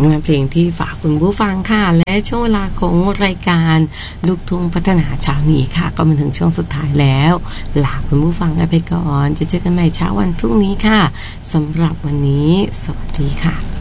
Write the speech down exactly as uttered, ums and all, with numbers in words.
งานเพลงที่ฝากคุณผู้ฟังค่ะและช่วงเวลาของรายการลูกทุ่งพัฒนาเช้านี้ค่ะก็มาถึงช่วงสุดท้ายแล้วลาคุณผู้ฟังไปก่อนจะเจอกันใหม่เช้าวันพรุ่งนี้ค่ะสำหรับวันนี้สวัสดีค่ะ